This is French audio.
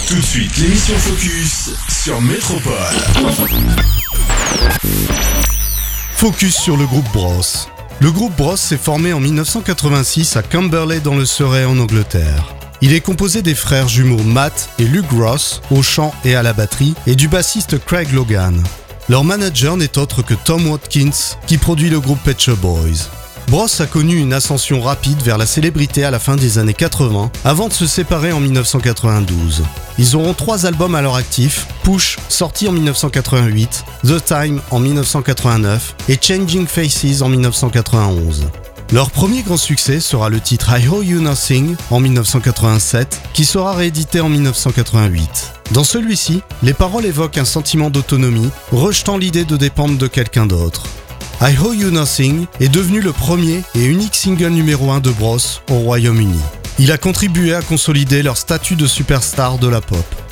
Tout de suite, l'émission Focus sur Métropole. Focus sur le groupe Bros. Le groupe Bros s'est formé en 1986 à Camberley dans le Surrey en Angleterre. Il est composé des frères jumeaux Matt et Luke Ross au chant et à la batterie et du bassiste Craig Logan. Leur manager n'est autre que Tom Watkins qui produit le groupe Pet Shop Boys. Bros a connu une ascension rapide vers la célébrité à la fin des années 80 avant de se séparer en 1992. Ils auront 3 albums à leur actif, Push sorti en 1988, The Time en 1989 et Changing Faces en 1991. Leur premier grand succès sera le titre I Owe You Nothing en 1987 qui sera réédité en 1988. Dans celui-ci, les paroles évoquent un sentiment d'autonomie, rejetant l'idée de dépendre de quelqu'un d'autre. I Owe You Nothing est devenu le premier et unique single numéro 1 de Bros au Royaume-Uni. Il a contribué à consolider leur statut de superstar de la pop.